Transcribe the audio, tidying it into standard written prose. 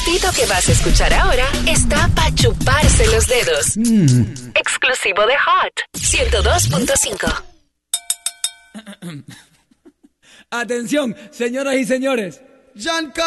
gustito que vas a escuchar ahora está para chuparse los dedos. Exclusivo de Hot 102.5. Atención, señoras y señores.